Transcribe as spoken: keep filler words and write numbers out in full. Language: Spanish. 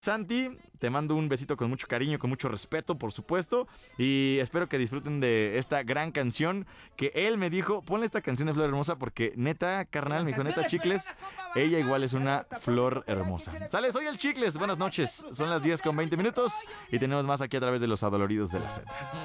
Santi, te mando un besito con mucho cariño, con mucho respeto, por supuesto. Y espero que disfruten de esta gran canción que él me dijo, ponle esta canción de Flor Hermosa porque neta, carnal, me dijo, neta, Chicles, ella igual es una flor hermosa. Sale, soy el Chicles, buenas noches. Son las diez con veinte minutos y tenemos más aquí a través de los Adoloridos de la Z.